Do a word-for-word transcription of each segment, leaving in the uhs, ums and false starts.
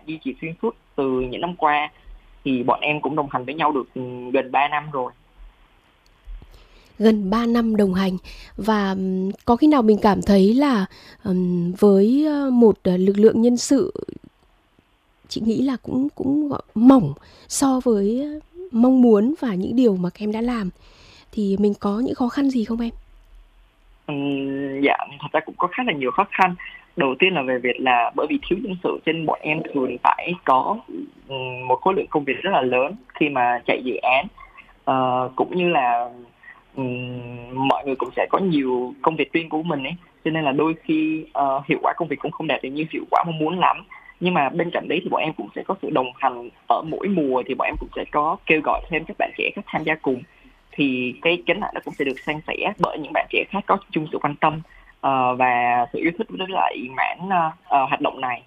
duy trì xuyên suốt từ những năm qua, thì bọn em cũng đồng hành với nhau được ừ, gần ba năm rồi. Gần ba năm đồng hành, và ừm, có khi nào mình cảm thấy là ừm, với ờ, một ờ, lực lượng nhân sự, chị nghĩ là cũng cũng gọi mỏng so với ờ, mong muốn và những điều mà các em đã làm, thì mình có những khó khăn gì không em? Ừm, dạ, thật ra cũng có khá là nhiều khó khăn. Đầu tiên là về việc là bởi vì thiếu nhân sự trên, bọn em thường phải có ừm, một khối lượng công việc rất là lớn khi mà chạy dự án. Ờ, cũng như là ừm, mọi người cũng sẽ có nhiều công việc riêng của mình ấy, cho nên là đôi khi ờ, hiệu quả công việc cũng không đạt được như hiệu quả mong muốn lắm. Nhưng mà bên cạnh đấy thì bọn em cũng sẽ có sự đồng hành ở mỗi mùa, thì bọn em cũng sẽ có kêu gọi thêm các bạn trẻ khác tham gia cùng, thì cái gánh nặng nó cũng sẽ được san sẻ bởi những bạn trẻ khác có chung sự quan tâm ờ, và sự yêu thích với lại mảng ờ, ờ, hoạt động này.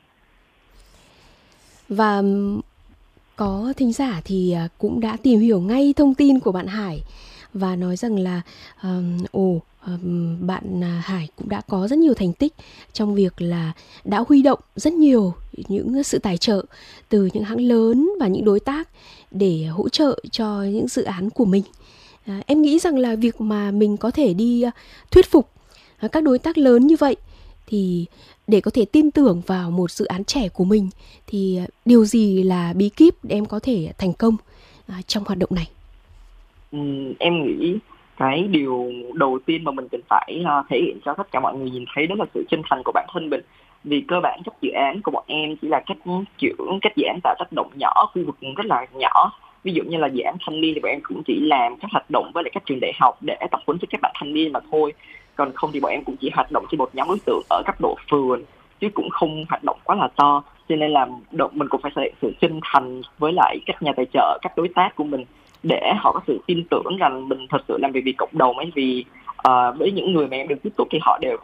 Và có thính giả thì à, cũng đã tìm hiểu ngay thông tin của bạn Hải và nói rằng là ờm, ồ ờm, bạn à, Hải cũng đã có rất nhiều thành tích trong việc là đã huy động rất nhiều những sự tài trợ từ những hãng lớn và những đối tác để hỗ trợ cho những dự án của mình. À, em nghĩ rằng là việc mà mình có thể đi à, thuyết phục à, các đối tác lớn như vậy, thì để có thể tin tưởng vào một dự án trẻ của mình, thì à, điều gì là bí kíp để em có thể thành công à, trong hoạt động này? Ừm, em nghĩ cái điều đầu tiên mà mình cần phải ờ, thể hiện cho tất cả mọi người nhìn thấy đó là sự chân thành của bản thân mình. Vì cơ bản các dự án của bọn em chỉ là các kiểu các dự án tạo tác động nhỏ, khu vực rất là nhỏ. Ví dụ như là dự án thanh niên thì bọn em cũng chỉ làm các hoạt động với lại các trường đại học để tập huấn cho các bạn thanh niên mà thôi. Còn không thì bọn em cũng chỉ hoạt động trên một nhóm đối tượng ở cấp độ phường, chứ cũng không hoạt động quá là to. Cho nên là độ- mình cũng phải thể hiện sự chân thành với lại các nhà tài trợ, các đối tác của mình, để họ có sự tin tưởng rằng mình thật sự làm việc vì cộng đồng ấy. Vì ờ, với những người mà em được tiếp xúc thì họ đều